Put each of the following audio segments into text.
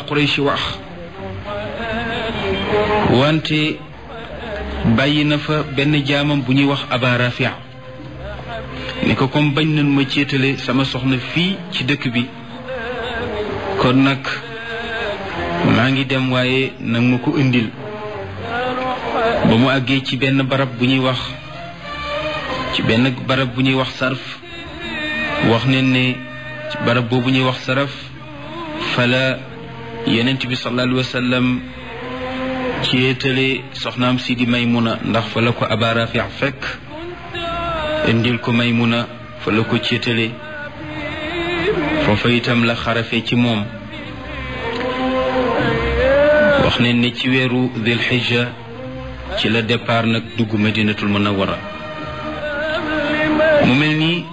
Quraysh wax wante bàyyi na fa benn jaamam bu ñuy wax Aba Rafi ne ko comme bañ nañ ma céetale sama soxna fii ci dëkk bi kon nag maa ngi dem waaye nag ma ko indil. ba mu àggee ci benn barab bu ñuy wax sarf wax ne ne ci barab boobu ñuy wax saraf fala yonent bi sallallahu alayhi wa sallam céetale soxnaam si di Maymuna ndax fa la ko Aba Rafi fekk indil ko Maymuna fa la ko céetale foofa itam la xarafe ci moom. wax ne ne ci weeru Dul Hijja ci la départ nag dugg Madinatul Munawwara. mu mel ni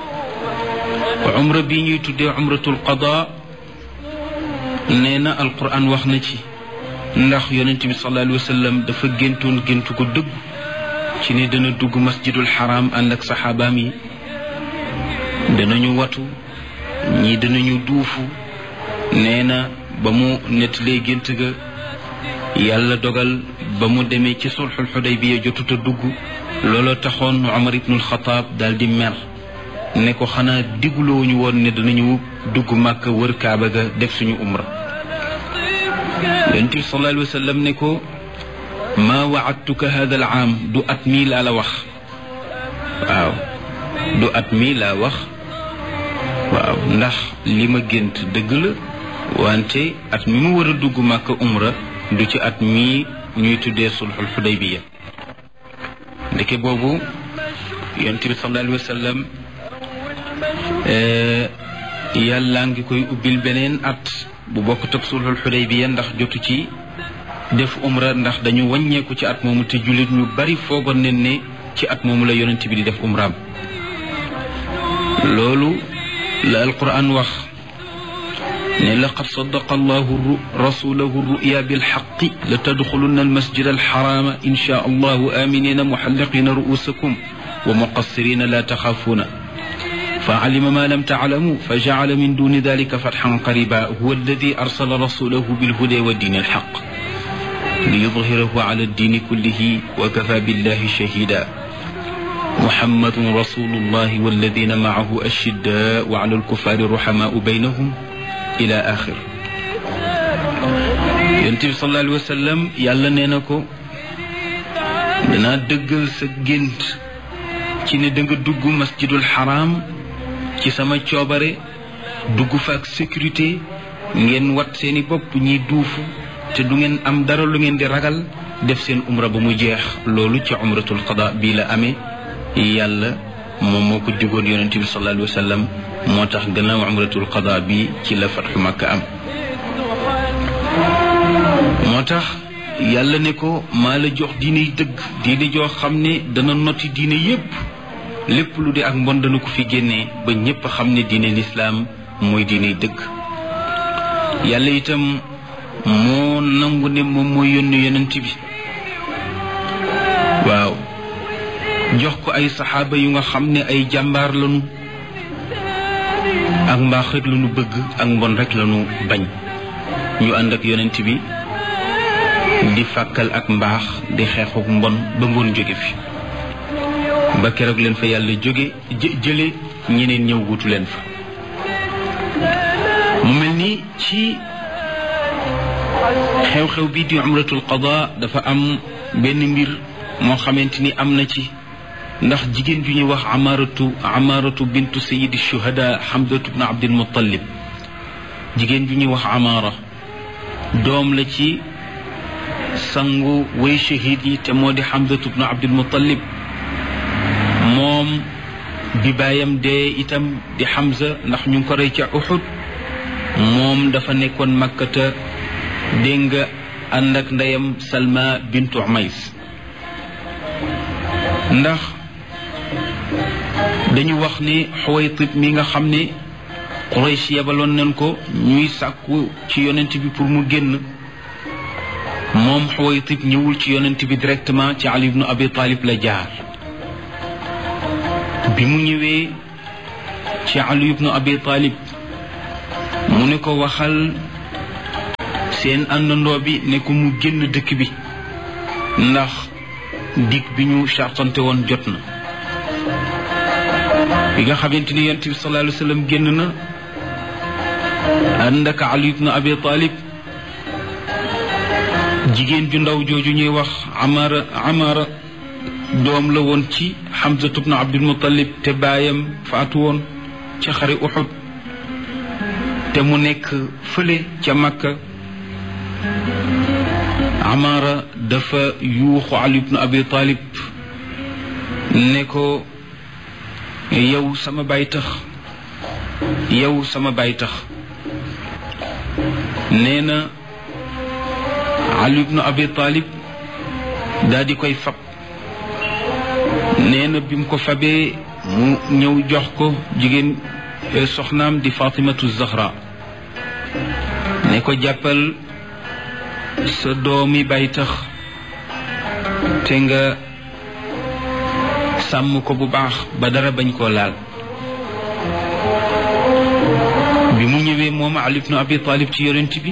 umra bi ñuy tuddee umratul qada nee na alquran wax na ci ndax yonent bi sallallahu alayhi wa sallam dafa géntoon géntu ko dëgg ci ne dana dugg masjidul haram ànd ak saxaabaam yi danañu watu ñii danañu duufu. nee na ba mu nettalee gént ga yàlla dogal ba mu demee ci sulxul Xudaybiya jotut a dugg. looloo taxoon Umar ibnul Xataab daal di mer ne ko xanaa diguloo ñu woon ne danañu dugg Màkka wër Kaaba ga def suñu umra. Yonent bi sallallahu alayhi wa sallam ne ko maa waadtuka hada al aam du at mii laa la wax. waaw du at mii laa wax. waaw ndax li ma gént dëgg la wante at mi mu war a dugg Màkka umra du ci at mii ñuy tuddee sulxul Xudaybiya. ndeke boobu yonent bi sallallahu alayhi wa sallam yàlla ngi koy ubbil beneen at bu bokk ak sulhul Xudaybiya ndax jotu ci def umra ndax dañu wàññeeku ci at moomu te jullit ñu bari foogoon nañ ne ci at moomu la yonent bi di def umraam. loolu la alquran wax ne laqad sadaqa allahu rasulahu ruya bilxaqi la tadxulunna almasjid alxarama insha allahu aminina muxalliqina ruusakum wa muqassirina la taxaafuuna fa alima ma lam taalamu fa jacala min duni dalika fatxan qariba huwa alladi arsala rasulahu bilhuda wa diini alxaq liyudhirahu ala addiini kullihi wa kafa billahi shahida muhammadun rasulullahi walladina maahu ashiddaau ala alkuffari ruhamaau baynahum ila axir. yonent bi sallallahu alayhi wa sallam yàlla nee na ko danaa dëggal sa gént ci ne da nga dugg masjidul haram ci sama coobare dugg fa ak sécurité ngeen wat seeni bopp ñiy duufu te du ngeen am dara lu ngeen di ragal def seen umra ba mu jeex. loolu ci umratul qada bii la amee yàlla moom moo ko digoon yonent bi sallallahu alayhi wa sallam moo tax gannaaw umratul qada bi ci la fatxu Makka am. moo tax yàlla ne ko maa la jox diine yi dëgg diine joo xam ne dana noti diine yépp lépp lu di ak mbon dana ko fi génnee ba ñépp xam ne diine lislaam mooy diine yi dëgg. yàlla itam moo nangu ne moom mooy yónni yonent bi waaw jox ko ay saxaaba yu nga xam ne ay jàmbaar lañu ak mbaax rek lañu bëgg ak mbon rek lañu bañ ñu ànd ak yonent bi di fàkkal ak mbaax di xeexuk mbon ba mbon jóge fi ba keroog leen fa yàlla jóge jële ñeneen ñëw wutu leen fa. mu mel ni ci xew-xew bi di umratul qada dafa am benn mbir moo xamante ni am na ci ndax jigéen ju ñuy wax amaratu bintu sayidi shuhada hamdatu bnu abdil muttalib jigéen ju ñuy wax amara doom la ci sangu way shahid yi te moo di hamdatu bnu abdil muttalib. moom bi baayam dee itam di Hamza ndax ñu ngi ko rey ca Uhud moom dafa nekkoon makkata dégg nga ànd ak ndeyam Salma bintu Umays ndax dañu wax ne Xuwaytib mi nga xam ne Quraysh yebaloon nañ ko ñuy sàkku ci yonent bi pour mu génn moom Xuwaytib ñëwul ci yonent bi directement ci Ali ibnu Abi Talib la jaar. bi mu ñëwee ci Ali ibnu Abi Talib mu ne ko waxal seen àndandoo bi ne ko mu génn dëkk bi ndax dig bi ñu chartante woon jot na. bi nga xamante ni yonent bi sallallahu alayhi wa sallam génn na ànd ak Ali ibn Abi Talib, jigéen ju ndaw jooju ñuy wax Amara doom la woon ci Hamza ibn Abdul Muttalib te baayam faatu woon ci xare Uhud te mu nekk fële ca Makka. Amara dafa yuuxu Ali ibn Abi Talib ne ko yow sama baay tax, yow sama baay tax. nee na Ali ibn Abi Talib daal di koy fab. nee na bi mu ko fabee mu ñëw jox ko jigéen soxnaam di Fatimatu Zahra ne ko jàppal sa doomi baay tax te nga sàmm ko bu baax ba dara bañ koo laal. bi mu ñëwee moom Ali ibn Abi Talib ci yonent bi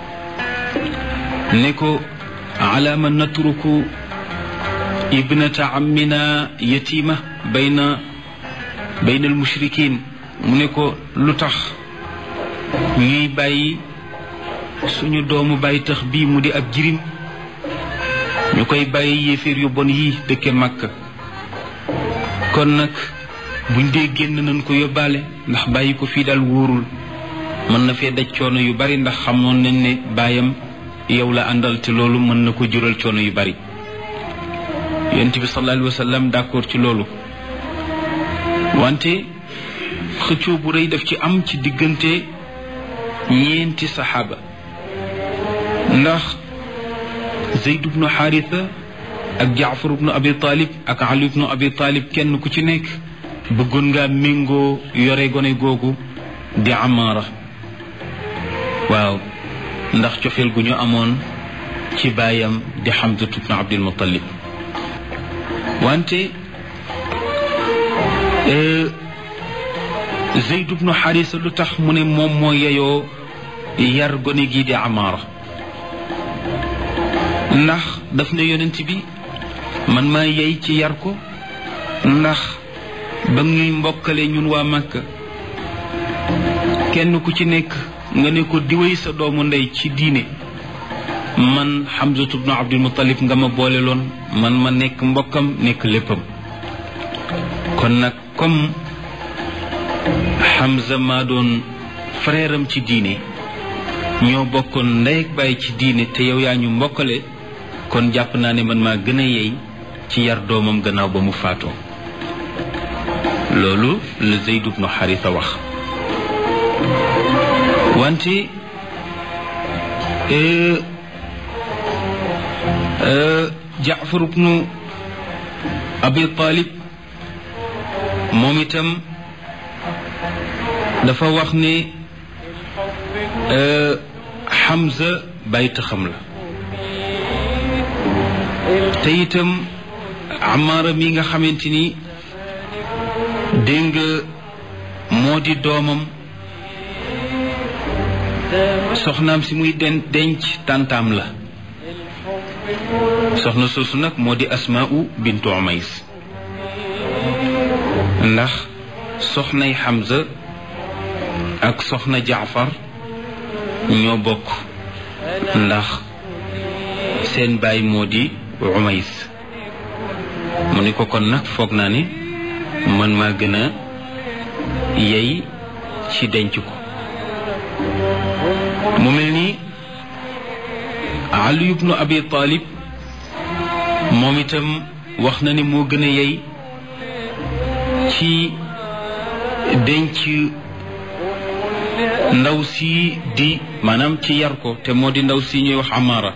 ne ko ala man natruku ibnata ammina yatima bayna al mushrikin, mu ne ko lu tax ñuy bàyyi suñu doomu bàyyi tax bii mu di ab jirim ñu koy bàyyi yéeféer yu bon yi dëkke Makka. kon nag buñ dee génn nañ ko yóbbaale ndax bàyyi ko fii daal wóorul, mën na fee daj coono yu bari ndax xamoon nañ ne baayam yow la àndal te loolu mën na ko jural coono yu bari. yonent bi sallallahu alayhi wa sallam d'accord ci loolu. wante xëccoo bu rëy daf ci am ci diggante ñeenti saxaaba, ndax Zayd ibnu Haritha ak Jaafar ibnu Abi Talib ak Ali ibnu Abi Talib kenn ku ci nekk bëggoon ngaa méngoo yore gone googu di Amara. waaw, ndax cofeel gu ñu amoon ci baayam di Hamza ibnu Abdul Muttalib. wante Zayd ibnu Haritha lu tax mu ne moom moo yeyoo yar gone gi di Amara? ndax daf ne yonent bi man maa yey ci yar ko, ndax ba ñuy mbokkale ñun waa Makka kenn ku ci nekk nga ne ko diwéy sa doomu ndey ci diine, man Hamza ibn Abdul Muttalib nga ma boole loon, man ma nekk mbokkam nekk léppam. kon nag comme Hamza maa doon frère am ci diine, ñoo bokkoon ndey ak baay ci diine te yow yaa ñu mbokkale, kon jàpp naa ne man maa gën a yey ci yar doomam gannaaw ba mu faatoo. loolu la Zayd ibnu Haritha wax. wante Jaafar ibnu Abi Talib moom itam dafa wax ne Hamza bàyyi taxam la, te itam Amara mi nga xamante ni dégg nga moo di doomam, soxnaam si muy denc tàntaam la. soxna soosu nag moo di Asmaa'u bintu Umays, ndax soxnay Hamza ak soxna Jaafar ñoo bokk, ndax seen baay moo di Umays. mu ni ko kon nag foog naa ne man maa gën a yey ci denc ko. mu mel ni Ali ibnu Abi Talib moom itam wax na ni moo gën a yey ci denc ndaw si di maanaam ci yar ko, te moo di ndaw si ñuy wax Amara.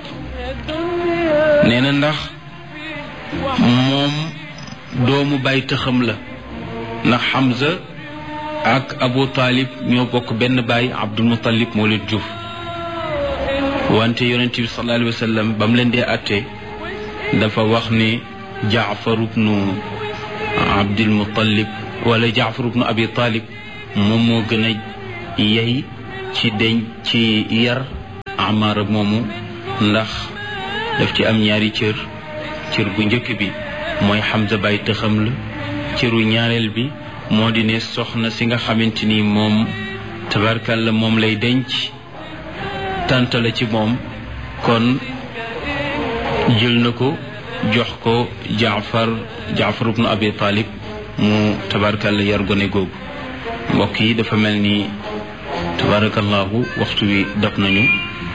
nee na ndax moom doomu baay tëxam la, ndax Hamza ak Abu Talib ñoo bokk benn baay, Abdul Muttalib moo leen jur. wante yonent bi sallallahu alayhi wa sallam ba mu leen dee àtte dafa wax ne Jaafar ibnu Abdul Muttalib wala Jaafar ibnu Abi Talib moom moo gën a yey ci deñ ci yar Amaara moomu ndax daf ci am ñaari cër. cër bu njëkk bi mooy Hamza baay tëxam la, cëru ñaareel bi moo di ne soxna si nga xamante ni moom tabarkalla moom lay denc tànt la ci moom, kon jël na ko jox ko Jaafar ibnu Abi Talib mu tabarkalla yar gone googu. mbokk yi dafa mel ni tabarakallahu waxtu wi dab nañu,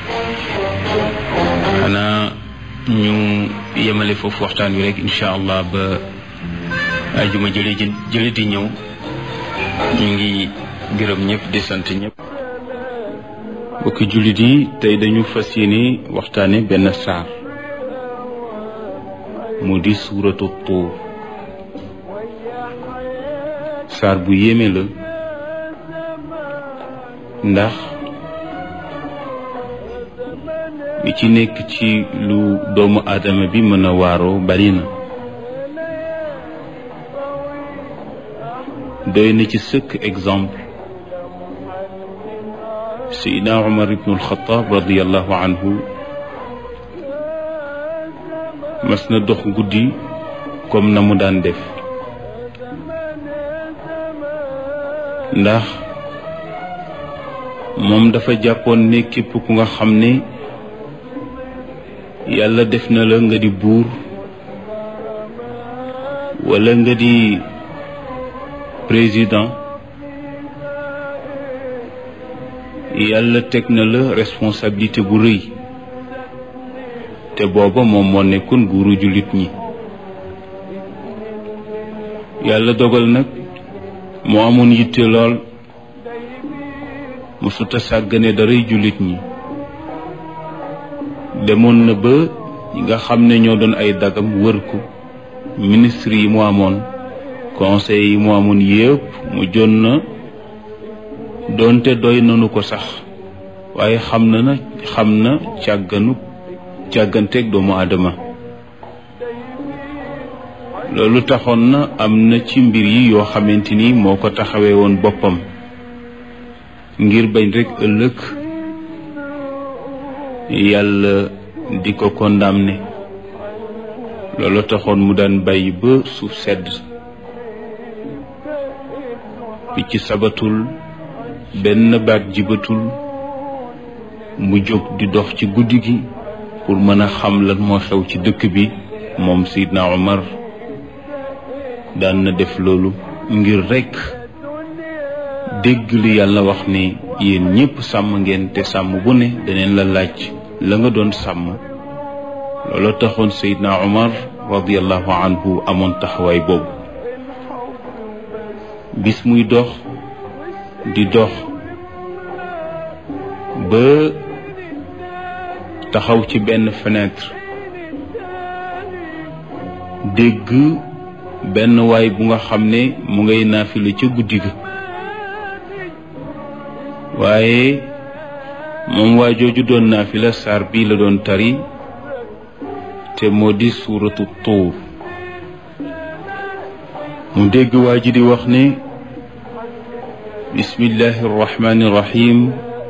xanaa ñu yemale foofu waxtaan wi rek incha allah ba ajuma jële di ñëw. ñu ngi gërëm ñëpp di sant ñëpp. mbokki jullit yi tey dañu fas yéene waxtaane benn saar mu di suuratu Tuur. saar bu yéeme la ndax li ci nekk ci lu doomu aadama bi mën a waaroo bari na. doy na ci sëkk exemple Seydina Umar ibnu al-Xattaab radiyallahu anhu mas na dox guddi comme na mu daan def, ndax moom dafa jàppoon ne képp ku nga xam ne yàlla def na la nga di buur walla nga di président, yàlla teg na la responsabilité bu rëy, te booba moom moo nekkoon buuru jullit ñi. yàlla dogal nag moo amoon yitte lool, musuta sàggane daray jullit ñi. demoon na ba ñi nga xam ne ñoo doon ay dagam wër ko, ministre yi mu amoon, conseil yi mu amoon yépp mu jon na doonte doy nanu ko sax, waaye xam na càgganteeg doomu aadama. loolu taxoon na am na ci mbir yi yoo xamante ni moo ko taxawee woon boppam ngir bañ rekk ëllëg yàlla di ko condamné. loolu taxoon mu daan bàyyi ba suuf sedd, picc sabatul, benn baat jibatul, mu jóg di dox ci guddi gi pour mën a xam lan moo xew ci dëkk bi. moom Seydina Omar daan na def loolu ngir rekk dégg li yàlla wax ne yéen ñépp sàmm ngeen, te sàmm bu ne daneen la laaj la nga doon sàmm. loolu taxoon Seydina Omar radiyallahu anhu amoon taxawaay boobu. bis muy dox di dox ba taxaw ci benn fenêtre, dégg benn waay bu nga xam ne mu ngay naafila ca guddi ga. waaye moom waa jooju doon naafila saar bii la doon tari, te moo di suuratu Tuur. mu dégg waa ji di wax ne bismillahi arrahmani irrahim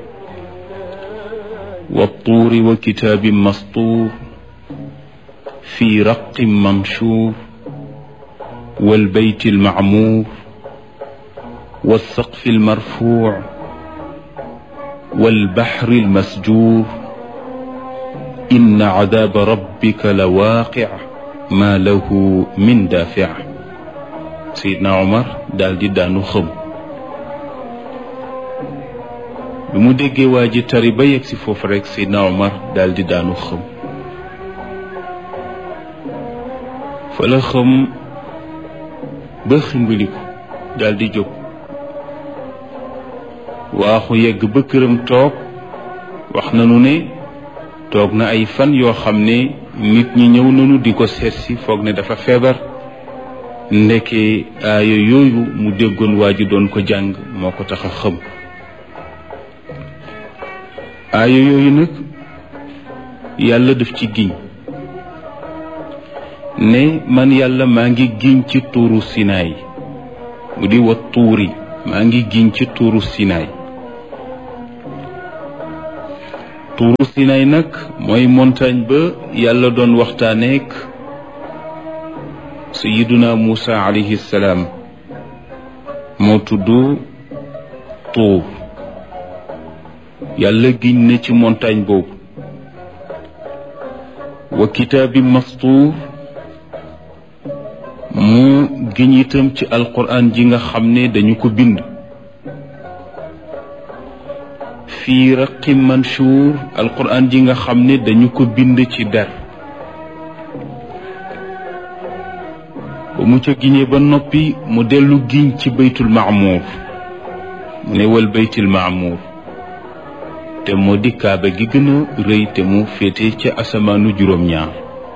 wattuuri wa kitaabin mastuur fi raqin manshuur walbeyti almacmuur walsaqfi almarfuuc walbaxri almasjuur inna cadaaba rabbika la waaqic maa lahu min daafic. Seydina Omar daal di daanu xëm. bi mu déggee waa ji tari ba yegg si foofu rekk Seydina Omar daal di daanu xëm. fa la xëm ba ximbiliku daal di jóg waaxu yegg ba këram toog. wax nanu ne toog na ay fan yoo xam ne nit ñi ñëw nanu di ko seetsi foog ne dafa feebar. ndeke aaya yooyu mu déggoon waa ji doon ko jàng moo ko tax a xëm. aaya yooyu nag yàlla daf ci giñ ne man yàlla maa ngi giñ ci tuuru Sinaay, mu di wa tuuri, maa ngi giñ ci tuuru Sinaay. tuuru Sinaay nag mooy montagne ba yàlla doon waxtaaneek sayiduna Muusa alayhi salaam moo tudd tuur yàlla giñ na ci montagne boobu wa kitaabi mastuur mu giñ itam ci alquran ji nga xam ne dañu ko bind fii raqim manshuur alquran ji nga xam ne dañu ko bind ci der ba mu ca giñee ba noppi mu dellu giñ ci baytul maamuur mu ne wal baytul maamuur te moo di kaaba gi gën a rëy te mu féete ca asamaanu juróom-ñaar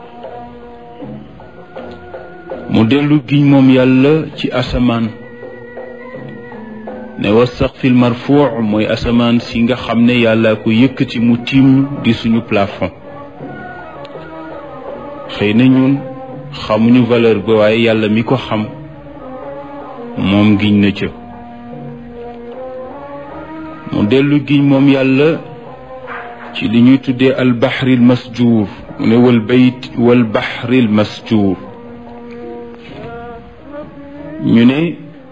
mu dellu giñ moom yàlla ci asamaan ne wa saqfil marfuu mooy asamaan si nga xam ne yàlla ko yëkkati mu tiim di suñu plafond xëy na ñun xamuñu valeur ba waaye yàlla mi ko xam moom giñ na ca mu dellu giñ moom yàlla ci li ñuy tuddee al bahril masjuur mu ne wal bahril masjuur ñu ne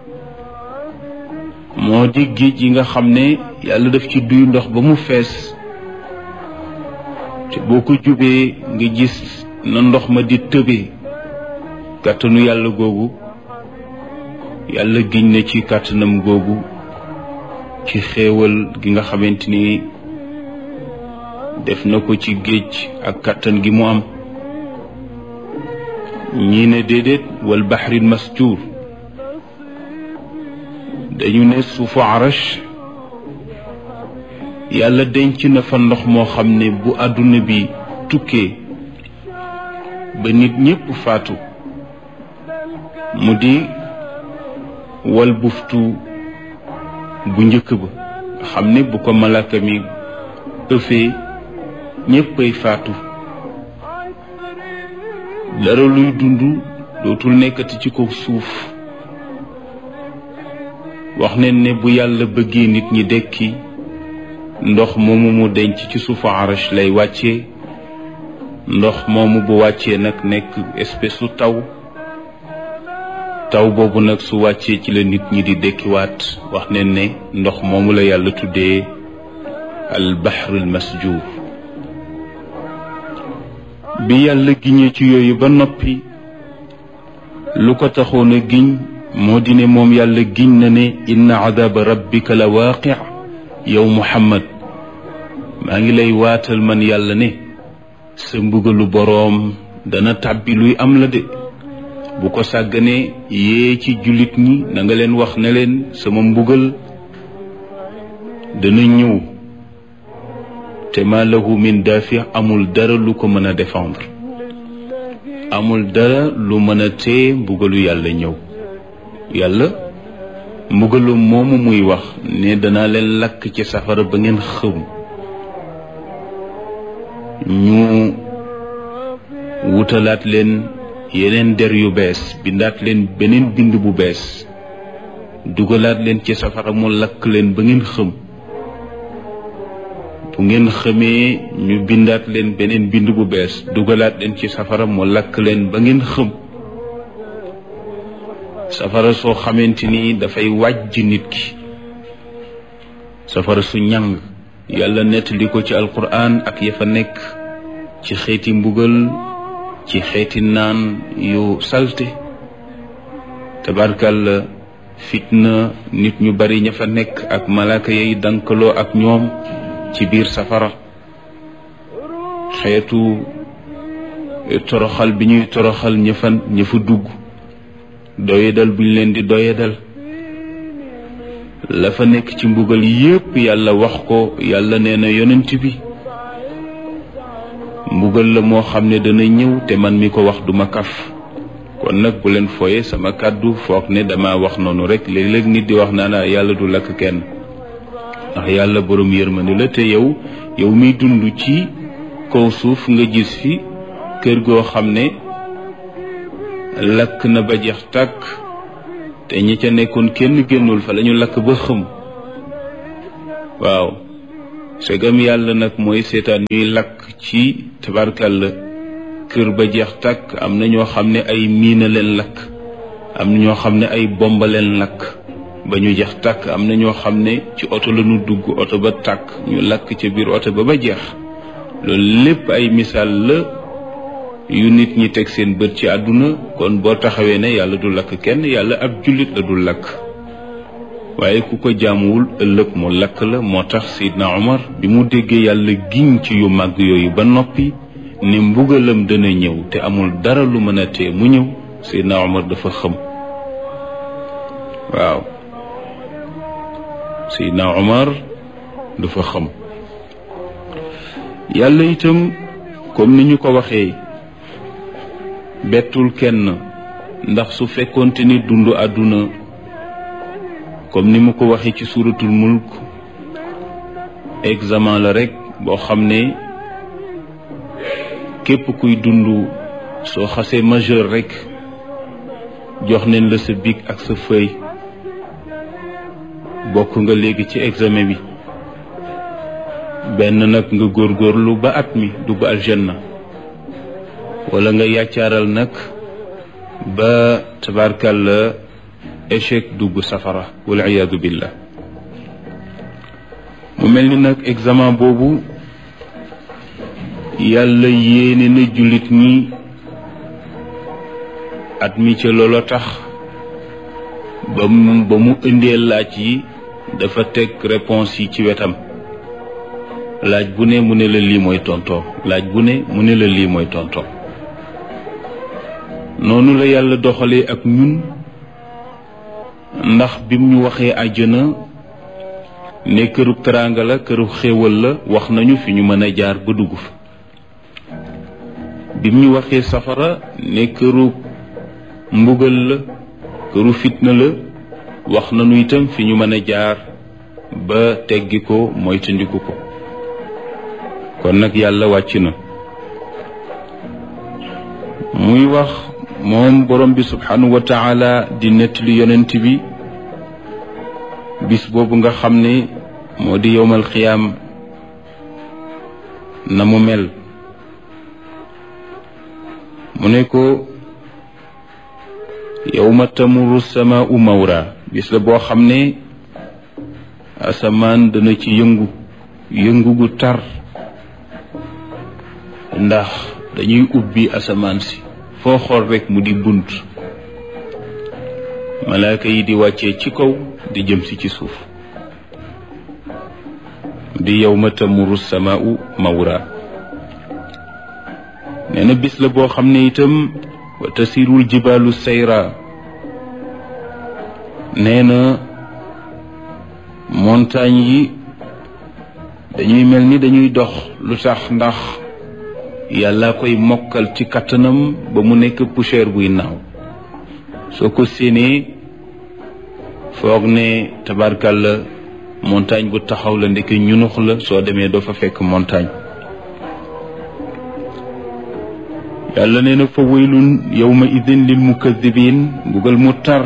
moo di géej yi nga xam ne yàlla daf ci duy ndox ba mu fees te boo ko jubee nga gis na ndox ma di tëbee kàttanu yàlla googu yàlla giñ na ci kàttanam googu ci xéewal gi nga xamante ni def na ko ci géej ak kàttan gi mu am ñii ne déedéet wal bahril masjuur dañu ne suufu arash yàlla denc na fa ndox moo xam ne bu àdduna bi tukkee ba nit ñépp faatu mu di wal buftu bu njëkk ba xam ne bu ko malaaka mi ëffee ñéppay faatu dara luy dund dootul nekkati ci kaw suuf wax nañ ne bu yàlla bëggee nit ñi dekki ndox moomu mu denc ci suufu arash lay wàccee ndox moomu bu wàccee nag nekk espèce su taw boobu nag su wàccee ci la nit ñi di dekkiwaat wax nañ ne ndox moomu la yàlla tuddee al bahrul masjuur bi yàlla giñee ci yooyu ba noppi lu ko taxoon a giñ moo di ne moom yàlla giñ na ne inna adaba rabbika la waaqi yow muhammad maa ngi lay waatal man yàlla ne sa mbugalu boroom dana tàbbi luy am la de bu ko sàgganee yee ci jullit ñi na nga leen wax ne leen sama mbugal dana ñëw te ma lahu min daafi amul dara lu ko mën a défendre amul dara lu mën a tee mbugalu yàlla ñëw yàlla mbugalu moomu muy wax ne danaa leen lakk ci safara ba ngeen xëm ñu wutalaat leen yeneen der yu bees bindaat leen beneen bind bu bees dugalaat leen ci safara mu lakk leen ba ngeen xëm bu ngeen xëmee ñu bindaat leen beneen bind bu bees dugalaat leen ci safara mu lakk leen ba ngeen xëm safara soo xamante ni dafay wàjj nit ki safara su ñàng yàlla nettali ko ci alquran ak ya fa nekk ci xeeti mbugal ci xeeti naan yu salte tabarkalla fitna nit ñu bari ña fa nekk ak malaaka yay dankaloo ak ñoom ci biir safara xeetu toroxal bi ñuy toroxal ña fa dugg doyadal buñ leen di doyadal la fa nekk ci mbugal yépp yàlla wax ko yàlla nee na yonent bi mbugal la moo xam ne dana ñëw te man mi ko wax duma kaf kon nag bu leen fooye sama kàddu foog ne dama wax noonu rek léeg-léeg nit di wax naa yàlla du lakk kenn ndax yàlla borom yërmande la te yow miy dund ci kaw suuf nga gis fi kër goo xam ne lakk na ba jeex tàkk te ñi ca nekkoon kenn génnul fa lañu lakk ba xëm waaw segam yàlla nag mooy seetaan ñuy lakk ci tabarkàlla kër ba jeex tàkk am na ñoo xam ne ay miina leen lakk am na ñoo xam ne ay bomba leen lakk ba ñu jeex tàkk am na ñoo xam ne ci oto la ñu dugg oto ba tàkk ñu lakk ca biir oto ba jeex loolu lépp ay misaal la yu nit ñi teg seen bët ci àdduna kon boo taxawee ne yàlla du lakk kenn yàlla ab jullit la du lakk waaye ku ko jaamuwul ëllëg mu lakk la moo tax Seydina Omar bi mu déggee yàlla giñ ci yu màgg yooyu ba noppi ni mbugalam dana ñëw te amul dara lu mën a tee mu ñëw Seydina Omar dafa xëm waaw Seydina Omar dafa xëm yàlla itam comme ni ñu ko waxee bettul kenn ndax su fekkoonte ni dund àdduna comme ni mu ko waxee ci suuratul mulk examen la rekk boo xam ne képp kuy dund soo xasee majeur rekk jox nañ la sa bic ak sa feuille bokk nga léegi ci examen bi benn nag nga góorgóorlu ba at mi dugg aljanna wala nga yàccaaral nag ba tabarkalla échec dugg safara wal iyaadu billah mu mel ni nag examen boobu yàlla yéene na jullit ñi at mi ca loolo tax ba mu indee laaj yi dafa teg réponse yi ci wetam laaj bu ne mu ne la lii mooy tontoo laaj bu ne mu ne la lii mooy tontoo noonu la yàlla doxalee ak ñun ndax bim ñu waxee àjjana ne këru teraanga la këru xéewal la wax nañu fi ñu mën a jaar ba dugg fa bim ñu waxee safara ne këru mbugal la këru fitna la wax nañu itam fi ñu mën a jaar ba teggi ko moytandiku ko kon nag yàlla wàcc na muy wax moom borom bi subhanahu wa taala di nettali yonent bi bis boobu nga xam ne moo di yowmal xiyaam na mu mel mu ne ko yowma tamuru samaau mawra bis la boo xam ne asamaan dana ci yëngu gu tar ndax dañuy ubbi asamaan si foo xool rekk mu di bunt malaaka yi di wàccee ci kaw di jëm si ci suuf di yawma tamuru samaau mawra nee na bis la boo xam ne itam wa tasirul jibaalu sayra nee na montagne yi dañuy mel ni dañuy dox lu tax ndax yàlla koy mokkal ci kattanam ba mu nekk poussière buy naaw soo ko séenee foog ne tabarkalla montagne bu taxaw la ndeke ñunux la soo demee doo fa fekk montagne yàlla nee na fa waylun yawma idin lil mukadibin mbugal mu tar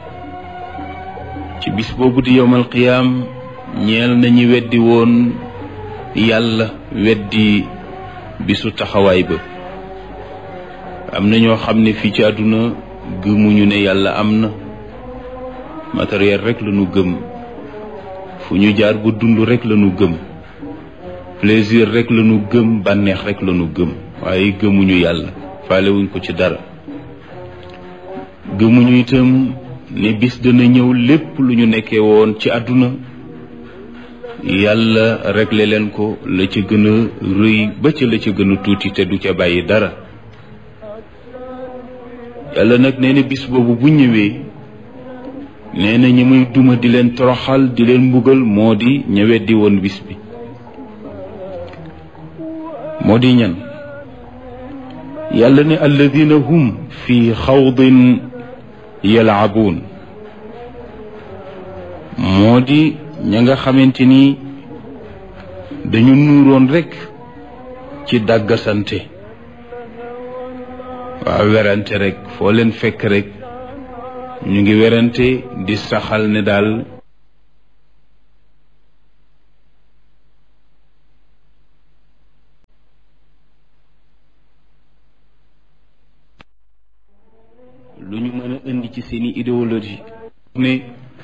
ci bis boobu di yawmal qiyaam ñeel nañu weddi woon yàlla weddi bisu taxawaay ba am na ñoo xam ne fii ci àdduna gëmuñu ne yàlla am na matériel rek la ñu gëm fu ñu jaar bu dund rek la ñu gëm plaisir rek la ñu gëm bànneex rek la ñu gëm waaye gëmuñu yàlla faalewuñ ko ci dara gëmuñu itam ne bis dana ñëw lépp lu ñu nekkee woon ci àdduna yàlla réglé leen ko la ca gën a rëy ba ca la ca gën a tuuti te du ca bàyyi dara yàlla nag nee na bis boobu bu ñëwee nee na ñi muy duma di leen toroxal di leen mbugal moo di ña weddi woon bis bi moo di ñan yàlla ne alladina hum fi xawdin yalaabuun moo di ña nga xamante ni dañu nuuroon rekk ci dàggasante waaw werante rekk foo leen fekk rekk ñu ngi werante di saxal ne daal ci seeni idéologie ne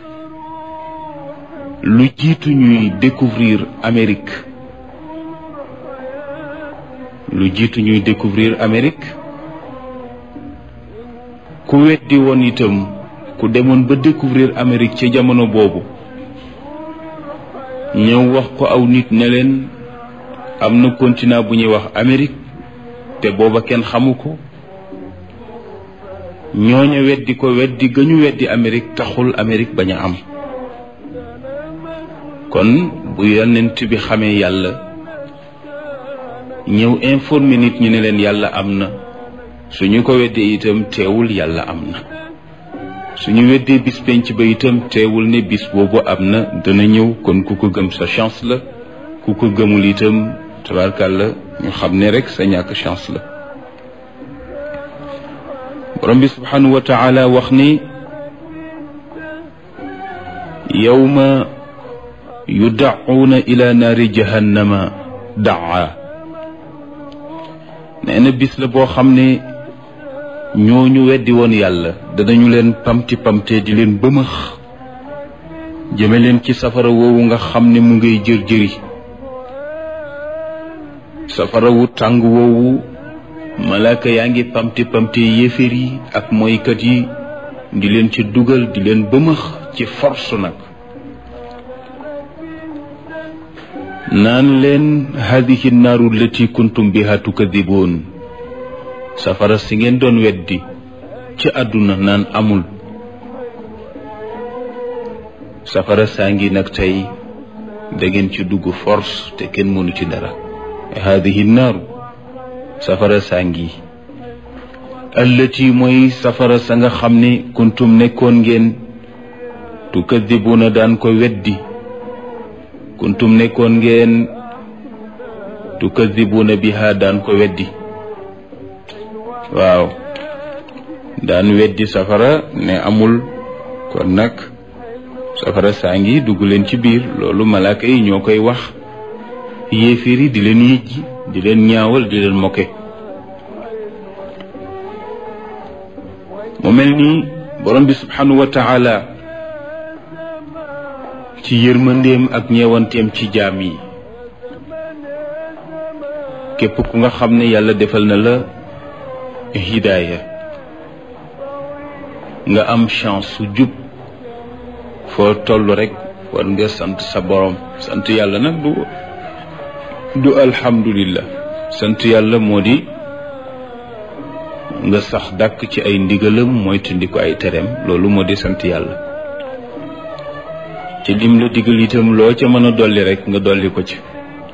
lu jiitu ñuy découvrir Amérique ku weddi woon itam ku demoon ba découvrir Amérique ca jamono boobu ñëw wax ko aw nit ne leen am na continent bu ñuy wax Amérique te booba kenn xamu ko ñooña weddi ko weddi gëñu weddi Amérique taxul Amérique bañ a am kon bu yonent bi xamee yàlla ñëw informer nit ñi ne leen yàlla am na suñu ko weddee itam teewul yàlla am na suñu weddee bis penc ba itam teewul ne bis boobu am na dana ñëw kon ku ko gëm sa chance la ku ko gëmul itam tabarkàlla ñu xam ne rek sa ñàkk chance la borom bi subhanahu wa taala wax ni yawma yud'una ila naari jahannama daa nee na bis la boo xam ne ñooñu weddi woon yàlla danañu leen pamti pamte di leen bëmëx jëme leen ci safara woowu nga xam ne mu ngay jër-jëri safara wu tàng woowu malaaka yaa ngi pamti pamte yéeféer yi ak moykat yi di leen ci dugal di leen bëmëx ci force nag naan leen hadihi naaru lati kuntum biha tukadiboon safara si ngeen doon weddi ci àdduna naan amul safara saa ngi nag tey da ngeen ci dugg force te kenn mënu ci dara hadihi naaru safara saa ngi allati mooy safara sa nga xam ne kuntum nekkoon ngeen tukadiboona daan ko weddi kuntum nekkoon ngeen tukadibuuna biha daan ko weddi waaw daan weddi safara ne amul kon nag safara saa ngi dugg leen ci biir loolu malaaka yi ñoo koy wax yéeféer yi di leen yëjji di leen ñaawal di leen moke mu mel ni borom bi subhanahu wa taala ci yërmandeem ak ñeewanteem ci jaam yi képp ku nga xam ne yàlla defal na la hidaaya nga am chance su jub foo toll rek war nga sant sa borom sant yàlla nag du alhamdulillah sant yàlla moo di nga sax dàkk ci ay ndigalam moytundi ko ay tereem loolu moo di sant yàlla ci lim la digal itam loo ca mën a dolli rek nga dolli ko ci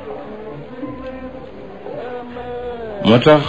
moo tax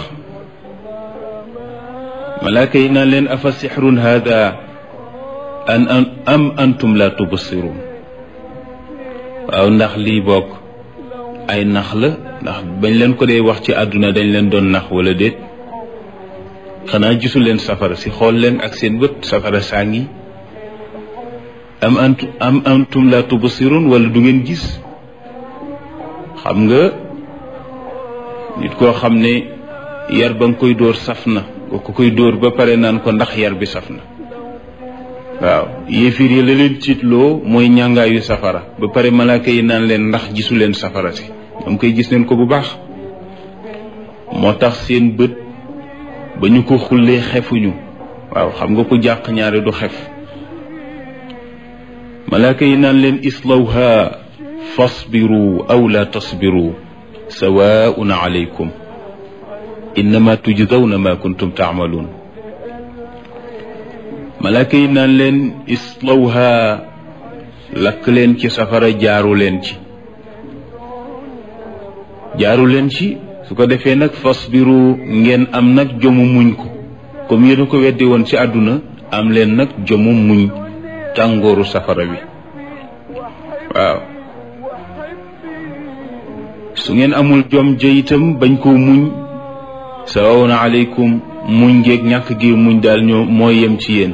malaaka yi naan leen afa sixrun hada am antum la tubsirun waaw ndax lii bokk ay nax la ndax bañ leen ko dee wax ci àdduna dañ leen doon nax wala déet xanaa gisu leen safara si xool leen ak seen bët safara saa ngi am antum la tubsirun wala du ngeen gis xam nga nit koo xam ne yar ba nga koy dóor saf na ko koy dóor ba pare naan ko ndax yar bi saf na waaw yéefir yi la leen tiitloo mooy ñàngaayu safara ba pare malaaka yi naan leen ndax gisu leen safara si dam koy gis leen ko bu baax moo tax seen bët ba ñu ko xullee xefuñu waaw xam nga ko jàq ñaare du xef malaaka yi naan leen islawha fasbiru aw la tasbiru sawaun alaykum innama tujzawna ma kuntum taamaluun malaaka yi naan leen islawha lakk leen ci safara jaaru leen ci su ko defee nag fasbiru ngeen am nag jomu muñ ko comme yéen a ko weddi woon ci àdduna am leen nag jomu muñ tàngooru safara wi waaw su ngeen amul jom jëyitam bañ koo muñ sawaun alaykum muñ ngeeg ñàkk gi muñ daal ñoo moo yem ci yéen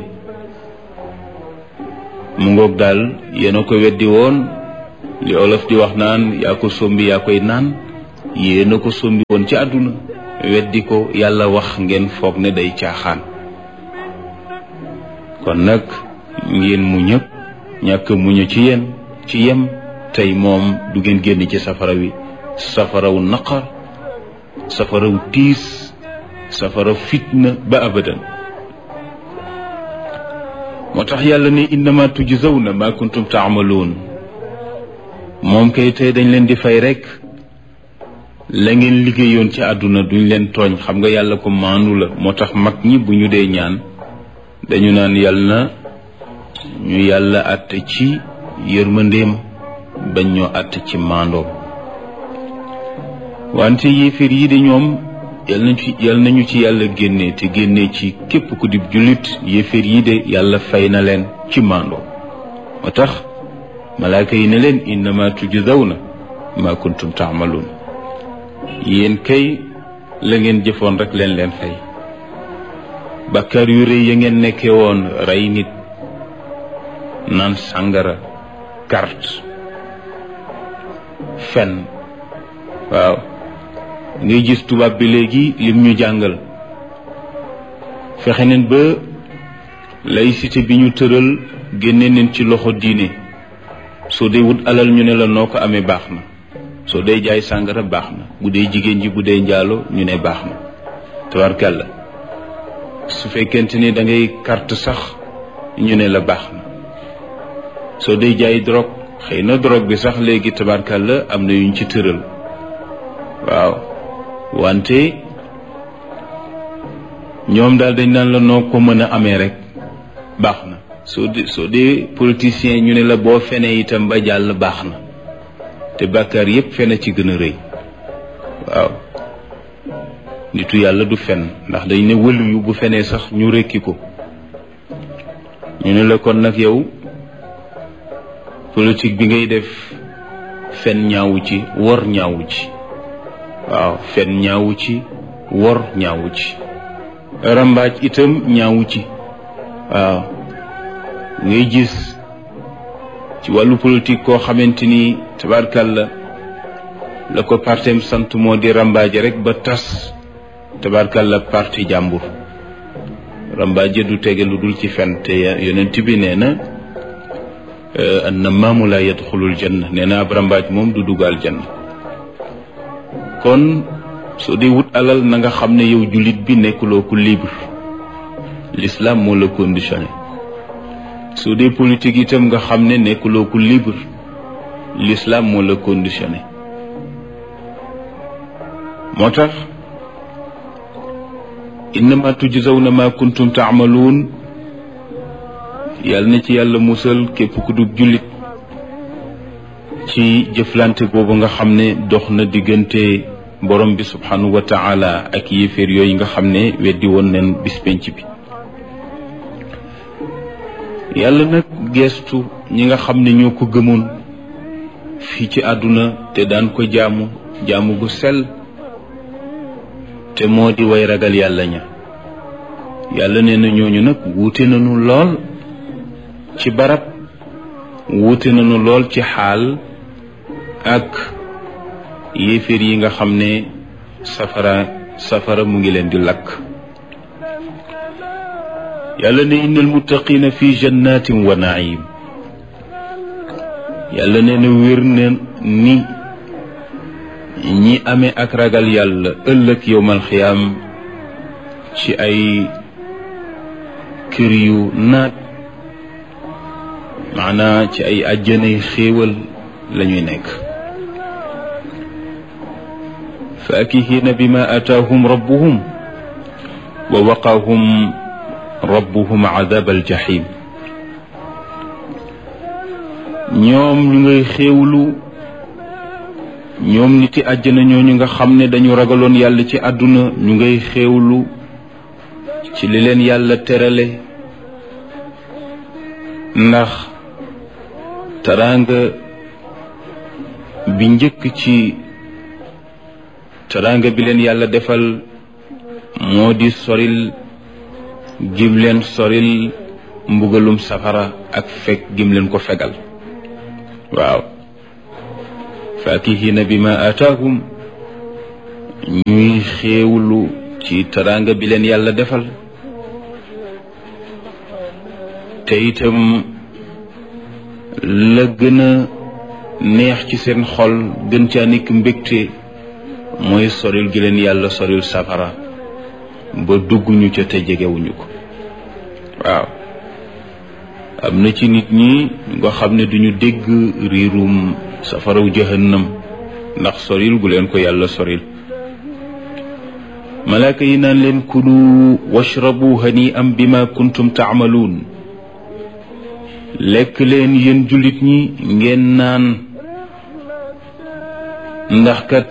mu ngoog daal yéen a ko weddi woon li olof di wax naan yaa ko sombi yaa koy naan yéen a ko sombi woon ci àdduna weddi ko yàlla wax ngeen foog ne day caaxaan kon nag ngeen muñ ak ñàkk muñu ci yéen ci yem tey moom du ngeen génn ci safara wi safaraw naqar safaraw tiis safara fitna ba abadan moo tax yàlla ne innama tujzawna ma kuntum taamaluun moom kay tey dañ leen di fay rekk la ngeen liggéeyoon ci àdduna duñ leen tooñ xam nga yàlla ko maandu la moo tax mag ñi bu ñu dee ñaan dañu naan yàlla na ñu yàlla àtte ci yërmandeem bañ ñoo àtte ci maandoo wante yéeféer yi de ñoom yàlla nañu ci yàlla génne te génne ci képp ku dib jullit yéeféer yi de yàlla fay na leen ci maandoo moo tax malaaka yi ne leen innama tujzawna ma kuntum taamaluun yéen kay la ngeen jëfoon rek leen fay bàkkaar yu rëy ya ngeen nekkee woon rey nit naan sàngara carte fen waaw ngay gis tubaab bi léegi lim ñu jàngal fexe neen ba laïcité bi ñu tëral génne neen ci loxo diine soo dee wut alal ñu ne la noo ko amee baax na soo dee jaay sàngara baax na bu dee jigéen ji bu dee njaalo ñu ne baax na tabarkàlla su fekkente ni da ngay carte sax ñu ne la baax na soo dee jaay drogue xëy na drogue bi sax léegi tabarkàlla am na yuñ ci tëral waaw wante ñoom daal dañ naan la noo ko mën a amee rek baax na soo dee politicien ñu ne la boo fenee itam ba jàll baax na te bàkkaar yépp fene ci gën a rëy waaw nitu yàlla du fen ndax dañ ne wëlu yu bu fenee sax ñu rekki ko ñu ne la kon nag yow politique bi ngay def fen ñaawu ci wor ñaawu ci waaw fen ñaawu ci wor ñaawu ci rambaaj itam ñaawu ci waaw ngay gis ci wàllu politique koo xamante ni tabarkàlla la ko partem sant moo di rambaaje rek ba tas tabarkàlla parti jàmbur rambaaje du tege lu dul ci fen te yonent bi nee na annamaamu laa yadxulul janna nee na ab rambaaj moom du dugal janna kon soo dee wut alal na nga xam ne yow jullit bi nekkuloo ku libre l'islam moo la conditionné soo dee politique itam nga xam ne nekkuloo ku libre l'islam moo la conditionné moo tax innama tujzawna ma kuntum taamaluun yàlla na ci yàlla musal képp ku dug jullit ci jëflante boobu nga xam ne dox na diggante borom bi subhanahu wa taala ak yéeféer yooyu nga xam ne weddi woon nañ bis penc bi yàlla nag geestu ñi nga xam ne ñoo ko gëmoon fii ci àdduna te daan ko jaamu gu sell te moo di way ragal yàlla ña yàlla nee na ñooñu nag wuute nañu lool ci barab wuute nañu lool ci xaal ak yéeféer yi nga xam ne safara mu ngi leen di lakk yàlla ne innal muttaqina fi jannatin wa naim yàlla nee na wér na ni ñi amee ak ragal yàlla ëllëg yowmal xiyaam ci ay kër yu naat maanaa ci ay àjjanay xéewal lañuy nekk faakihiina bima ataahum rabbuhum wa waqaahum rabbuhum adab aljahim ñoom ñu ngay xéewlu ñoom niti àjjana ñooñu nga xam ne dañu ragaloon yàlla ci àdduna ñu ngay xéewlu ci li leen yàlla terale ndax teraanga bi njëkk ci teraanga bi leen yàlla defal moo di soril gim leen soril mbugalum safara ak fekk gim leen ko fegal waaw faakihina bima ataahum ñuy xéewlu ci teraanga bi leen yàlla defal te itam la gën a neex ci seen xol gën caa nekk mbégte mooy soril gi leen yàlla soril safara ba dugguñu ca te jegewuñu ko. waaw am na ci nit ñi nga xam ne duñu dégg riirum safaraw jahannam ndax soril gu leen ko yàlla soril. malaaka yi naan leen kulu washrabu hani'an bima kuntum taamaluun, lekk leen yéen jullit ñi ngeen naan ndax kat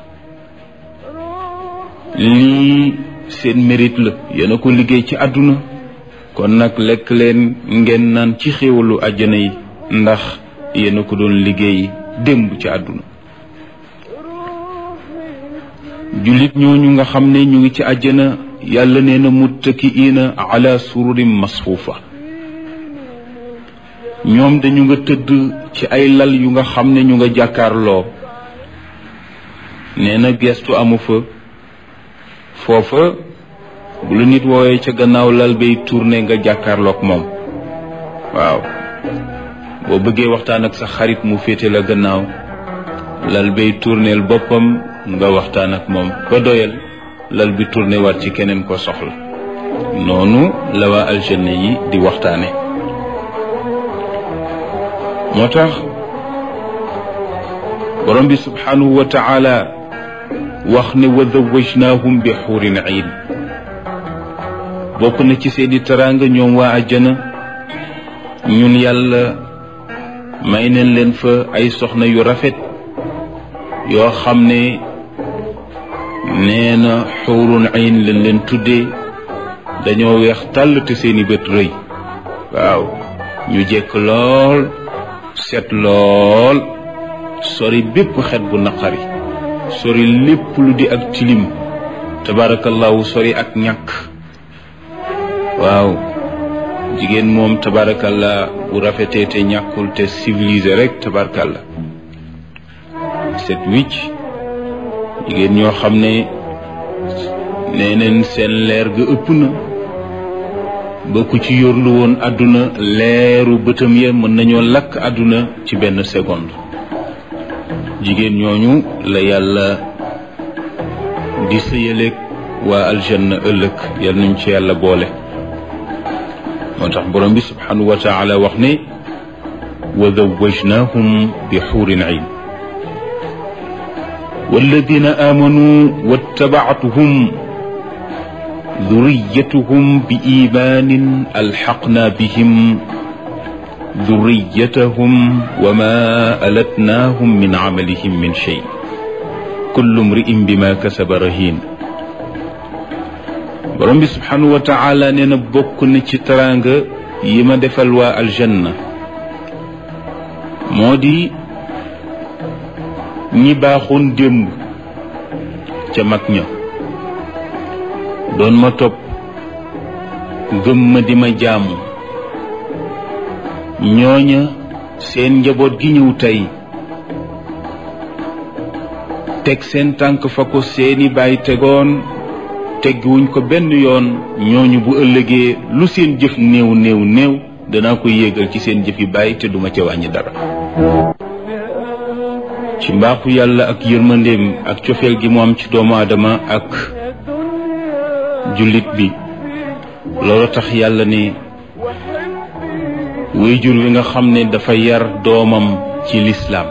lii seen mérite la, yéen a ko liggéey ci àdduna, kon nag lekk leen ngeen naan ci xéewalu àjjana yi ndax yéen a ko doon liggéey démb ci àdduna. jullit ñooñu nga xam ne ñu ngi ci àjjana yàlla nee na muttakiina ala sururin masfuufa, ñoom dañu nga tëdd ci ay lal yu nga xam ne ñu nga jàkkaarloo. nee na gestu amu fa, foofa bu la nit woowee ca gannaaw lal bay tourné nga jàkkaarloog moom. waaw boo bëggee waxtaan ak sa xarit mu féete la gannaaw, lal bay tourneel boppam nga waxtaan ak moom ba doyal, lal bi tourné waat ci keneen ko soxla. noonu la waa aljanna yi di waxtaane. moo tax borom bi subhanahu wa taala wax ne wa zawajnaahum bi xuurin iin. bokk na ci seeni teraanga ñoom waa àjjana, ñun yàlla may neen leen fa ay soxna yu rafet yoo xam ne nee na xuurun ayn lañ leen tuddee. dañoo weex tàll te seeni bët rëy. waaw ñu jekk lool, set lool, sori bépp xet bu naqari, sori lépp lu di ak tilim, tabarakallahu sori ak ñàkk. waaw jigéen moom tabarakallah bu rafetee te ñàkkul te civilisé rek tabarakallah set wicc. jigéen ñoo xam ne nee neen seen leer ga ëpp na ba ku ci yorlu woon àdduna leeru bëtam ya mën nañoo lakk àdduna ci benn seconde. jigéen ñooñu la yàlla di sëyaleeg waa aljanna ëllëg, yal nañ ci yàlla boole. moo tax borom bi subhanahu wa taala wax ne wa zawajnahum bi xuurin ayn والذين آمنوا واتبعتهم ذريتهم بإيمان ألحقنا بهم ذريتهم وما ألتناهم من عملهم من شيء كل امرئ بما كسب رهين. borom bi subhanahu wa taala nee na bokk na ci teraanga yi ma defal waa aljanna moo di ñi baaxoon démb ca mag ña doon ma topp gëm ma di ma jaamu, ñooña seen njaboot gi ñëw tey teg seen tànk fa ko seeni baay tegoon, tegguwuñ ko benn yoon. ñooñu bu ëllëgee lu seen jëf néew néew néew danaa ko yéegal ci seen jëfi baay te duma ca wàññi dara. ci mbaaxu yàlla ak yërmandeem ak cofeel gi mu am ci doomu aadama ak jullit bi, loolu tax yàlla ne waajur wi nga xam ne dafa yar doomam ci lislaam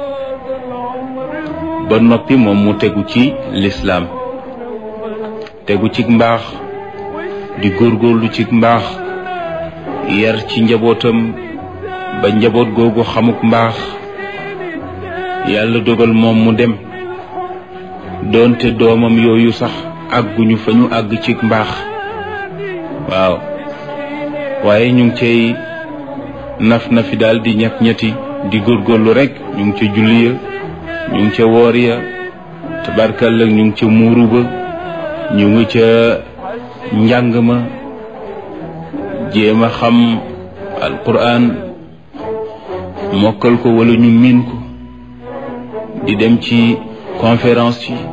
ba noppi moom mu tegu ci lislaam, tegu ci mbaax, di góorgóorlu ci mbaax, yar ci njabootam ba njaboot googu xamuk mbaax, yàlla dogal moom mu dem doonte doomam yooyu sax àgguñu fa ñu àgg ci mbaax. waaw waaye ñu ngi cay naf na fi daal di ñett-ñetti di góorgóorlu rek. ñu ngi ca julli ya, ñu ngi ca woor ya, tabarkalla ñu ngi ca muuru ba, ñu ngi ca njàng ma, jéem a xam alquran mokkal ko wala ñu miin ko, di dem ci conférence yi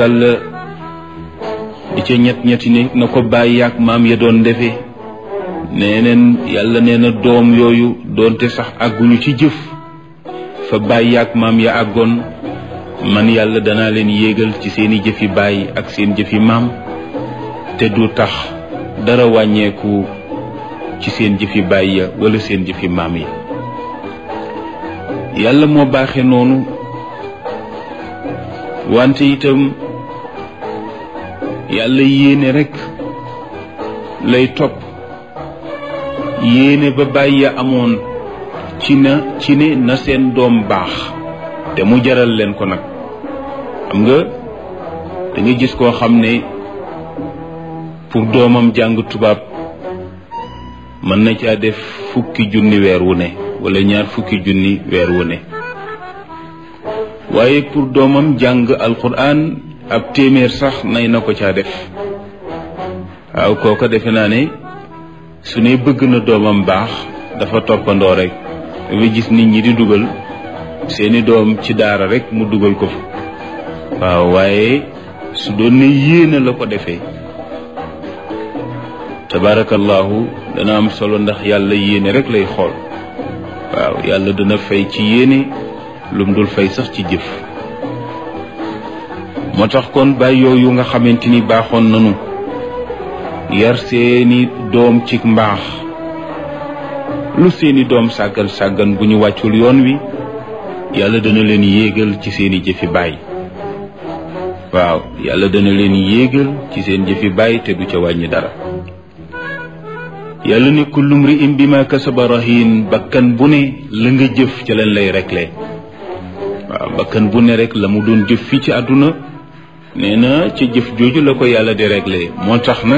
tabarkalla di ca ñett-ñetti ne na ko bàyyi ak maam ya doon defee, neeneen yàlla nee na doom yooyu doonte sax àgguñu ci jëf fa bàyyi ak maam ya àggoon man yàlla danaa leen yéegal ci seeni jëfi baay ak seen jëfi maam te du tax dara wàññeeku ci seen jëfi baay ya wala seen jëfi maam ya yàlla moo baaxe noonu wante itam yàlla yéene rekk lay topp yéene ba baay ya amoon ci ne na seen doom baax te mu jaral leen ko nag xam nga da nga gis koo xam ne pour doomam jàng tubaab mën na caa def 1000 junni weer wu ne wala 20 junni weer wu ne waaye pour doomam jàng alquran ab téeméer sax nay na ko caa def waaw kooka defe naa ne su ne bëgg na doomam baax dafa toppandoo rek dafa gis nit ñi di dugal seeni doom ci daara rek mu dugal ko fa waaw waaye su doon ne yéene la ko defee tabarakallahu dana am solo ndax yàlla yéene rek lay xool waaw yàlla dana fay ci yéene lum dul fay sax ci jëf moo tax kon baay yooyu nga xamante ni baaxoon nanu yar seeni doom ci mbaax lu seeni doom sàggan bu ñu wàccul yoon wi yàlla dana leen yéegal ci seeni jëfi baay waaw yàlla dana leen yéegal ci seen jëfi baay te du ca wàññi dara yàlla ne kullu mri'in bima kasaba rahin bakkan bu ne la nga jëf ca leen lay réglé waaw bakkan bu ne rek la mu doon jëf fii ci àdduna nee na ci jëf jooju la ko yàlla di réglé moo tax nag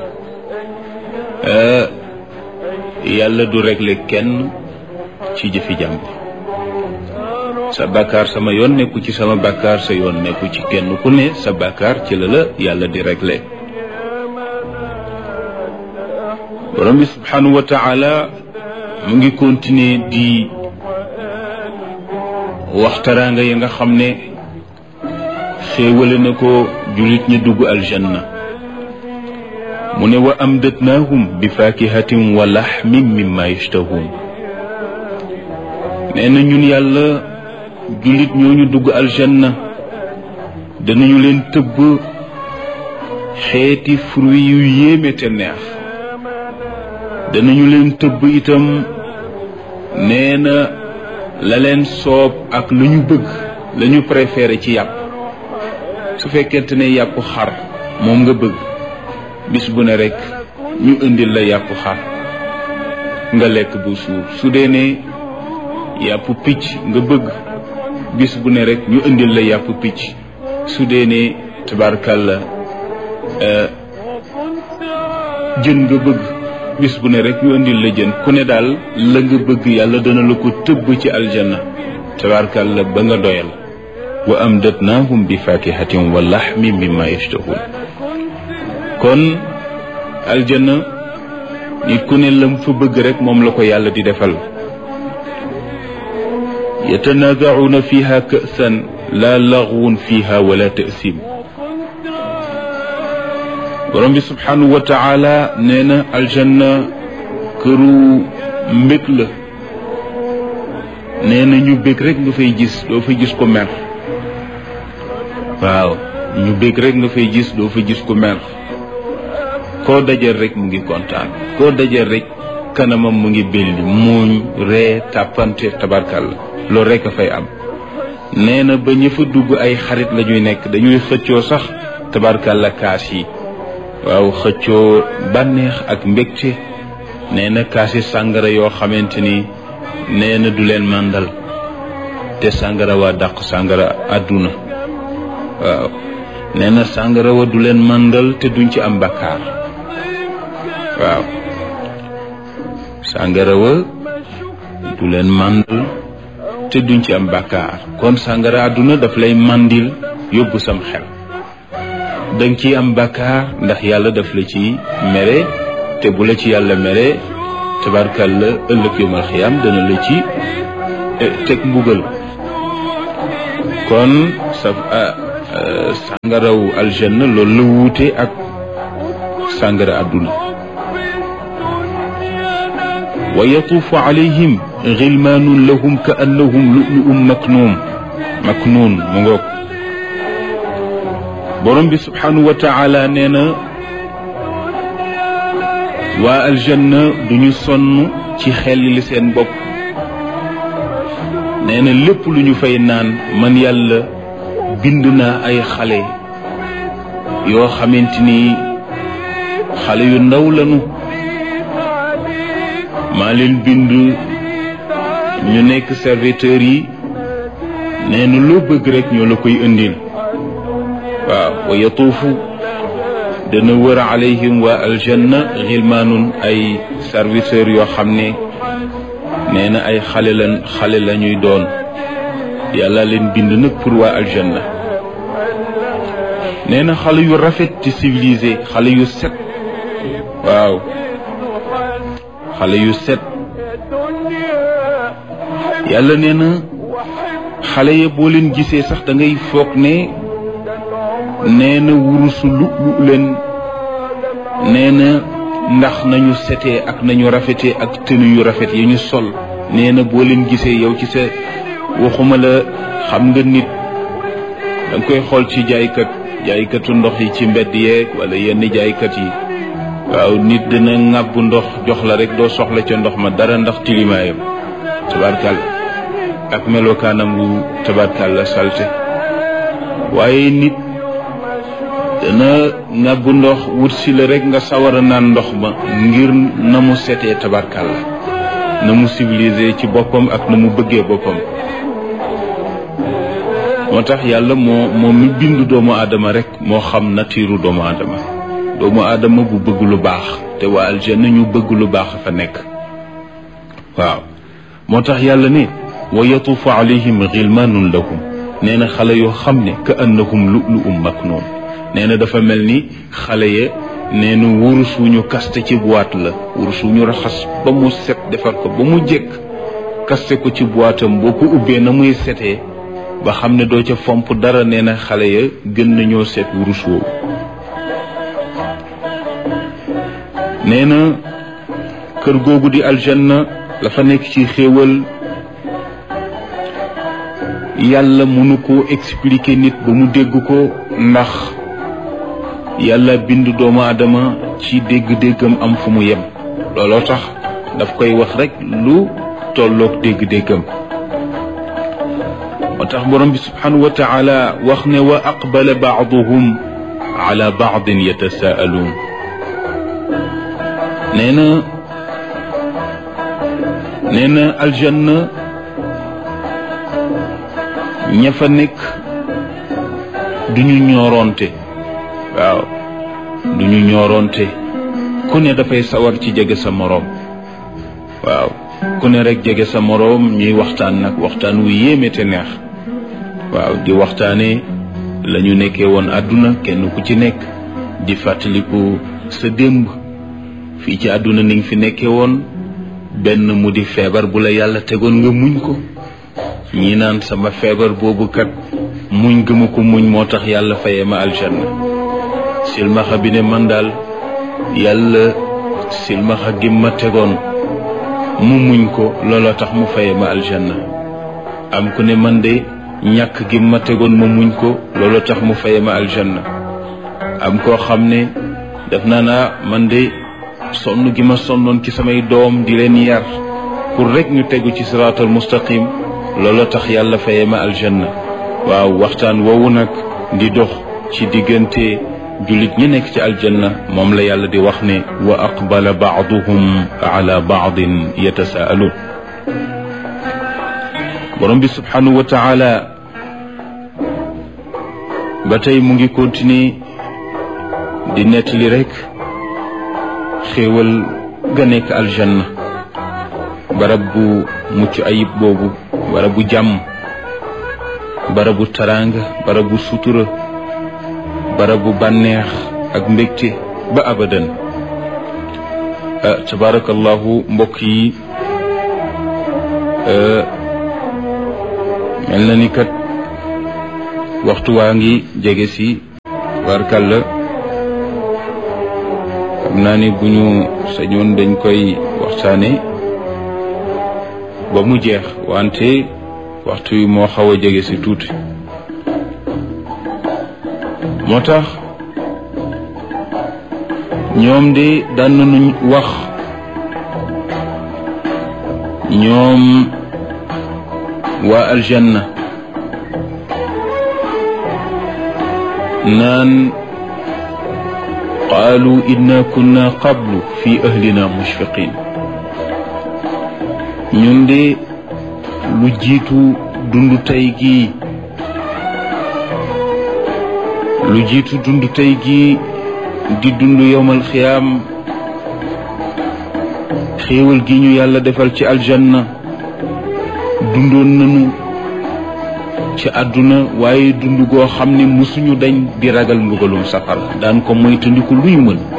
yàlla du réglé kenn ci jëfi jàmbur sa bàkkaar sama yoon nekku ci sama bàkkaar sa yoon nekku ci kenn ku ne sa bàkkaar ci la yàlla di réglé borom bi subhanahu wa taala mu ngi continuer di waxtaraanga yi nga xam ne xéewale na ko jullit ñi dugg aljanna mu ne wa amdatnaahum bi fakihatin wa laxmin mimma yashtahun nee na ñun yàlla jullit ñooñu dugg aljanna danañu leen tëbb xeeti fruit yu yéeme te neex danañu leen tëbb itam nee na la leen soob ak lu ñu bëgg la ñu préféré ci yàpp su fekkente ne yàpp xar moom nga bëgg bis bu ne rek ñu indil la yàpp xar nga lekk bu suur su dee ne yàpp picc nga bëgg bis bu ne rek ñu indil la yàpp picc su dee ne tabarkalla jën nga bëgg bis bu ne rek ñu indil la jën ku ne daal la nga bëgg yàlla dana la ko tëbb ci aljanna tabarkalla ba nga doyal wa amdatnaahum bi fakihatin wa laxmin mimma yashtahun kon aljanna nit ku ne lam fa bëgg rek moom la ko yàlla di defal yatanaza'una fiha ka'san la laghwun fiha wala ta'sim borom bi subhanahu wa taala nee na aljanna këru mbég la nee na ñu bég rek nga fay gis doo fa gis ko mer waaw ñu bég rek nga fay gis doo fa gis ko mer koo dajal rek mu ngi kontaan koo dajal rek kanamam mu ngi belli muuñ ree tàppante tabarkalla loolu rek a fay am nee na ba ña fa dugg ay xarit la ñuy nekk dañuy xëccoo sax tabarkalla kaas yi waaw xëccoo bànneex ak mbégte nee na kaasi sàngara yoo xamante ni nee na du leen màndal te sàngara waa dàq sàngara àdduna waaw nee na sàngara wa du leen màndal te duñ ci am bakkaar waaw sàngara wa du leen màndal te duñ ci am bakkaar kon sàngara àdduna daf lay màndil yóbbu sam xel danga ci am bakkaar ndax yàlla daf la ci mere te bu la ci yàlla mere tabarkalla ëllëg yawmal xiyaam dana la ci teg mbugal kon sa sàngaraw aljanna loolu la wuute ak sàngara àdduna wa yatuufu alayhim gilmaanun lahum ka annahum lu'lu'un maknuun mu ngoog borom bi subhanahu wa taala nee na waa aljanna duñu sonn ci xel li seen bopp nee na lépp lu ñu fay naan man yàlla bind naa ay xale yoo xamante ni xale yu ndaw lañu maa leen bind ñu nekk serviteurs yi nee na loo bëgg rek ñoo la koy indil waaw wa yatuufu dana wër alayhim waa aljanna xilmaanun ay serviteurs yoo xam ne nee na ay xale la ñuy doon yàlla leen bind nag pour waa aljanna nee na xale yu rafet ci civilisé xale yu set waaw xale yu set yàlla nee na xale ya boo leen gisee sax da ngay foog ne nee na wurusu lu leen nee na ndax nañu setee ak nañu rafetee ak tënu yu rafet yi ñu sol nee na boo leen gisee yow ci sa waxuma la xam nga nit da nga koy xool ci jaaykatu ndox yi ci mbedd yeeg wala yenn jaaykat yi waaw nit dina ŋàbb ndox jox la rek doo soxla ca ndox ma dara ndax tilimaayam tabarkàlla ak melokaanam wu tabarkàlla salte waaye nit dana ŋàbb ndox wut si la rek nga sawar a naan ndox ma ngir na mu setee tabarkàlla na mu civilisé ci boppam ak na mu bëggee boppam moo tax yàlla moo mi bind doomu aadama rek moo xam natiiru doomu aadama bu bëgg lu baax te waa aljanna ñu bëgg lu baax fa nekk waaw moo tax yàlla ne wa yatuufu alayhim gilmaanun lahum nee na xale yoo xam ne ka annahum lu'lu'un maknuun nee na dafa mel ni xale ya nee na wurus wu ñu kaste ci boîte la wurus wu ñu raxas ba mu set defar ko ba mu jekk kaste ko ci boîtam boo ko ubbee na muy setee ba xam ne doo ca fomp dara nee na xale ya gën nañoo set wurus woowu nee na kër googu di aljanna la fa nekk ci xéewal yàlla mënu ko expliquer nit ba mu dégg ko ndax yàlla bind doomu aadama ci dégg-déggam am fu mu yem looloo tax daf koy wax rek lu tolloog dégg-déggam moo tax borom bi subhanahu wa taala wax ne wa aqbala baaduhum ala baadin yatasaaluun nee na aljanna ña fa nekk duñu ñooroonte waaw duñu ñooroonte ku ne dafay sawar ci jege sa moroom waaw ku ne rek jege sa moroom ñuy waxtaan nag waxtaan wu yéeme te neex waaw di waxtaane la ñu nekkee woon àdduna kenn ku ci nekk di fàttaliku sa démb fii ci àdduna ni nga fi nekkee woon benn mu di feebar bu la yàlla tegoon nga muñ ko ñi naan sama feebar boobu kat muñ gëma ko muñ moo tax yàlla fayee ma aljanna silmaxa bi ne man daal yàlla silmaxa gi ma tegoon mu muñ ko looloo tax mu fayee ma aljanna am ku ne man de ñàkk gi ma tegoon ma muñ ko looloo tax mu fayee ma aljanna am koo xam ne def naa naa man de sonn gi ma sonnoon ci samay doom di leen yar pour rek ñu tegu ci siraatal mustaqim looloo tax yàlla fayee ma aljanna waaw waxtaan woowu nag di dox ci diggante jullit ñi nekk ci aljanna moom la yàlla di wax ne wa aqbala baaduhum ala baadin yatasaaluun borom bi subhanahu wa taala ba tey mu ngi continuer di nettali rek xéewal ga nekk aljanna barab bu mucc ayib boobu barab bu jàmm barab bu taraanga barab bu sutura barab bu bànneex ak mbégte ba abadan tabarakallahu mbokk yi mel na ni kat waxtu waa ngi jege si barkalla xam naa ni bu ñu sañoon dañ koy waxtaane ba mu jeex wante waxtu wi moo xaw a jege si tuuti moo tax ñoom de daan nañu wax ñoom waa aljanna naan qaalu inna kunna qablu fi ahlina mushfiqin ñun de lu jiitu dundu tey gii di dundu yowmal xiyaam xéewal gi ñu yàlla defal ci aljanna dundoon nañu ci àdduna waaye dund goo xam ne musuñu dañ di ragal mbugalum safara daan ko moytandiku lu ñu mën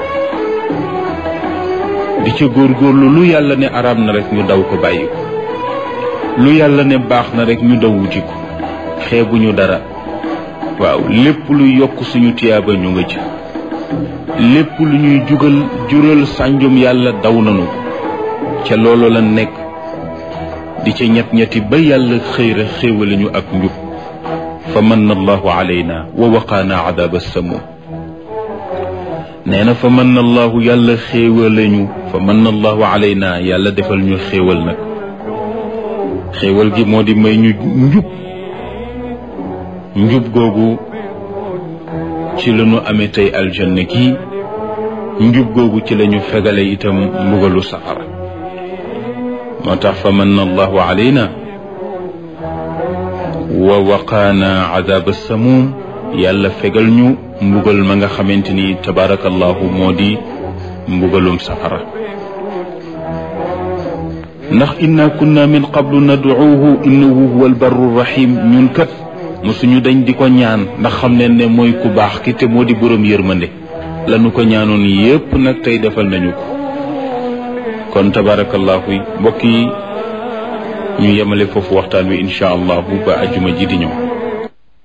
di ca góorgóorlu lu yàlla ne araam na rek ñu daw ko bàyyi ko lu yàlla ne baax na rek ñu daw wuti ko xeebuñu dara waaw lépp luy yokk suñu tiyaaba ñu nga ci lépp lu ñuy jural sànjum yàlla daw nanu ca loolu la nekk di ca ñetti ba yàlla xëyra xéewale ñu ak njub fa manna allahu alayna wa waqaana adaba samum nee na fa manna allahu yàlla xéewale ñu fa manna allahu alayna yàlla defal ñu xéewal nag xéewal gi moo di may ñu njub googu ci la ñu amee tey aljanna gi njub googu ci la ñu fegale itam mbugalu safara moo tax fa manna allahu alayna wa waqaana adaba samum yàlla fegal ñu mbugal ma nga xamante ni tabarakallahu moo di mbugalum safara ndax inna kunna min qablu nad'uuhu innahu huwa albarru rahim ñun kat mosuñu dañ di ko ñaan ndax xam leen ne mooy ku baax ki te moo di boroom yërmande lanu ko ñaanoon yépp nag tey defal nañu ko kon tabarakallahu mbokk yi ñu yemale foofu waxtaan wi insha allahu ba ajuma ji di ñëw